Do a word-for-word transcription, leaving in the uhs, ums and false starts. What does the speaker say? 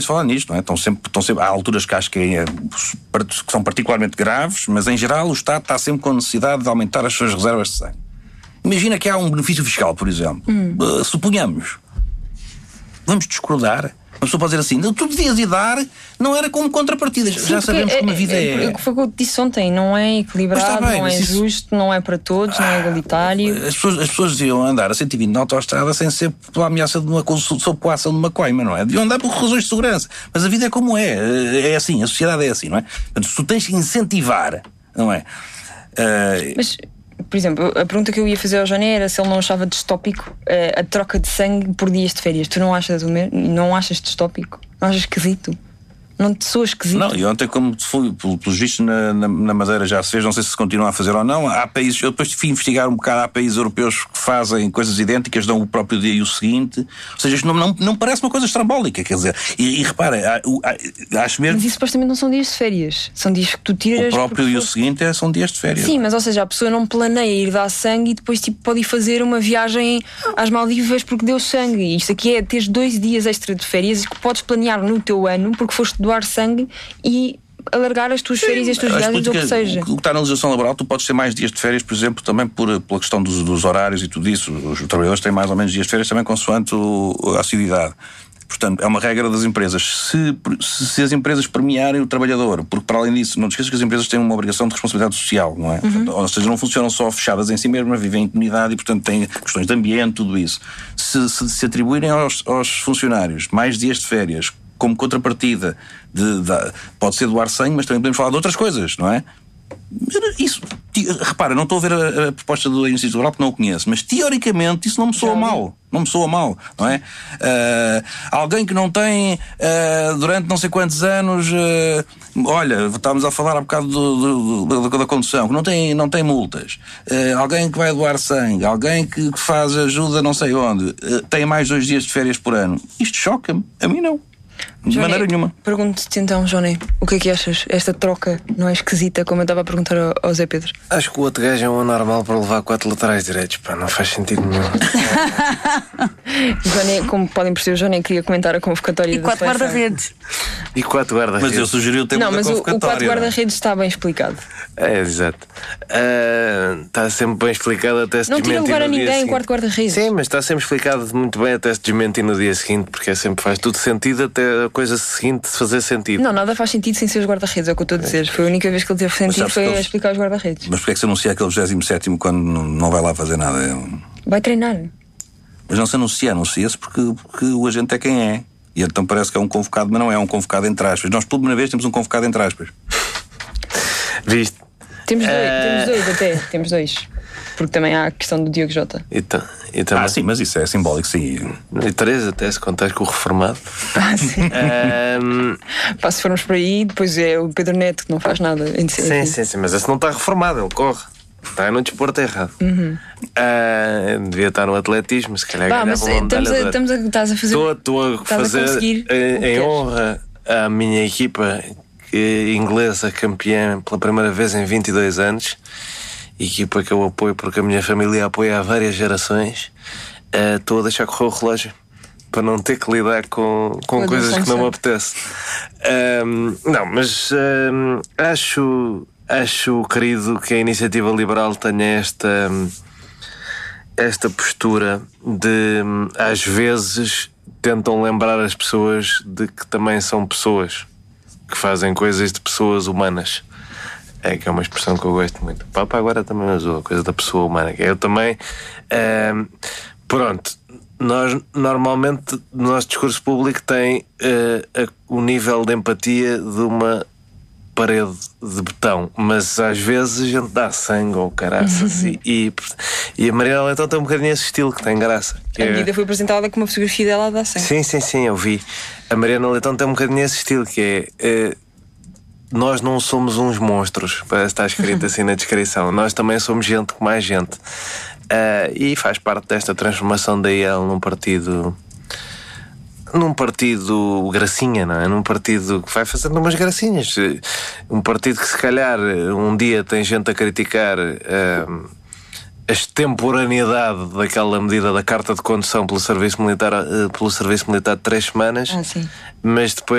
falar nisto, não é? Estão sempre, estão sempre, há alturas que acho que, é, que são particularmente graves, mas em geral o Estado está sempre com necessidade de aumentar as suas reservas de sangue. Imagina que há um benefício fiscal, por exemplo. Hum. Uh, suponhamos. Vamos discordar. Uma pessoa pode dizer assim, tu devias ir dar, não era como contrapartidas. Sim, já sabemos é, como a vida é. é. Foi o que eu disse ontem, não é equilibrado, bem, não é isso... justo, não é para todos, ah, não é egalitário. As pessoas, as pessoas deviam andar a cento e vinte na autoestrada sem ser pela ameaça de uma sob coação de uma coima, não é? Deviam andar por razões de segurança. Mas a vida é como é. É assim, a sociedade é assim, não é? Portanto, se tu tens que incentivar, não é? Uh... Mas... Por exemplo, a pergunta que eu ia fazer ao Johnny era se ele não achava distópico uh, a troca de sangue por dias de férias. Tu não achas o mesmo? Não achas distópico? Não achas esquisito? Não te soa esquisito? Não, e ontem, como fui, pelos vistos na, na, na Madeira já se fez, não sei se se continua a fazer ou não. Há países, eu depois fui investigar um bocado, há países europeus que fazem coisas idênticas, dão o próprio dia e o seguinte. Ou seja, isto não, não, não parece uma coisa estrambólica, quer dizer. E, e repara, há, há, acho mesmo. Mas isso supostamente não são dias de férias, são dias que tu tiras. O próprio e o seguinte é, são dias de férias. Sim, mas ou seja, a pessoa não planeia ir dar sangue e depois tipo, pode ir fazer uma viagem às Maldivas porque deu sangue. E isto aqui é teres dois dias extra de férias que podes planear no teu ano porque foste doar sangue e alargar as tuas férias e as tuas viagens, ou o que seja. O que está na legislação laboral, tu podes ter mais dias de férias, por exemplo, também por, pela questão dos, dos horários e tudo isso. Os trabalhadores têm mais ou menos dias de férias também consoante o, a assiduidade. Portanto, é uma regra das empresas. Se, se, se as empresas premiarem o trabalhador, porque para além disso, não te esqueças que as empresas têm uma obrigação de responsabilidade social, não é? Uhum. Portanto, ou seja, não funcionam só fechadas em si mesmas, vivem em comunidade e, portanto, têm questões de ambiente, tudo isso. Se se, se atribuírem aos, aos funcionários mais dias de férias, como contrapartida, de, de, pode ser doar sangue, mas também podemos falar de outras coisas, não é? Isso, repara, não estou a ver a, a proposta do Instituto Liberal porque não o conheço, mas teoricamente isso não me soa mal, não me soa mal, não é? Uh, alguém que não tem uh, durante não sei quantos anos, uh, olha, estávamos a falar há bocado do, do, do, da condução, que não tem, não tem multas, uh, alguém que vai doar sangue, alguém que, que faz ajuda não sei onde, uh, tem mais dois dias de férias por ano. Isto choca-me, a mim não. De Johnny, maneira nenhuma. Pergunto-te então, Johnny, o que é que achas? Esta troca não é esquisita, como eu estava a perguntar ao, ao Zé Pedro? Acho que o outro gajo é um anormal para levar quatro laterais direitos, pá, não faz sentido nenhum. Johnny, como podem perceber, o Johnny queria comentar a convocatória e da quatro guarda-redes. E quatro guarda-redes. Mas eu sugeri o tema não, da mas convocatória. Não, mas o quatro guarda-redes está bem explicado. É, exato. Uh, está sempre bem explicado até se não desmentir. Não tira lugar a ninguém em quarto seguinte. guarda-redes. Sim, mas está sempre explicado muito bem até se desmentir no dia seguinte, porque é sempre faz tudo sentido até a coisa seguinte se fazer sentido. Não, nada faz sentido sem ser os guarda-redes, é o que eu estou a dizer. Foi a única vez que ele teve sentido, foi eles... a explicar os guarda-redes. Mas porquê é que se anuncia aquele vigésimo sétimo quando não vai lá fazer nada? Vai treinar. Mas não se anuncia, anuncia-se porque, porque o agente é quem é. E então parece que é um convocado, mas não é, é um convocado entre aspas. Nós, pela primeira vez, temos um convocado entre aspas. Viste? Temos dois, uh... temos dois até, temos dois. Porque também há a questão do Diogo Jota. E, ta, e também... Ah, sim, mas isso é simbólico, sim. E três, até se contar com o reformado. Ah, sim. um... Pá, se formos por aí, depois é o Pedro Neto que não faz nada. Sim, sim, sim, mas esse não está reformado, ele corre. Está no desporto errado. Uhum. Uh, devia estar no atletismo, se calhar bah, mas estamos a, estamos a, estás a fazer. Estou, estou a fazer a em, em honra à minha equipa inglesa campeã pela primeira vez em vinte e dois anos. Equipa que eu apoio porque a minha família apoia há várias gerações. Uh, estou a deixar correr o relógio para não ter que lidar com, com coisas que não me apetece. Uh, não, mas uh, acho. Acho, querido, que a Iniciativa Liberal tenha esta, esta postura de, às vezes, tentam lembrar as pessoas de que também são pessoas, que fazem coisas de pessoas humanas. É que é uma expressão que eu gosto muito. O Papa agora também usou a coisa da pessoa humana. Eu também... Uh, pronto, nós normalmente, no nosso discurso público tem uh, a, o nível de empatia de uma parede de betão, mas às vezes a gente dá sangue ou caraças. e, e, e a Mariana Leitão tem um bocadinho esse estilo que tem graça. Que a é... medida foi apresentada com uma fotografia dela a dar sangue. Sim, sim, sim, eu vi. A Mariana Leitão tem um bocadinho esse estilo que é... é nós não somos uns monstros, parece que está escrito assim na descrição. Nós também somos gente como mais gente. Uh, e faz parte desta transformação da I L num partido... Num partido gracinha, não é? Num partido que vai fazendo umas gracinhas. Um partido que se calhar um dia tem gente a criticar uh, a extemporaneidade daquela medida da carta de condução pelo serviço militar, uh, pelo serviço militar de três semanas. Ah, sim. Mas depois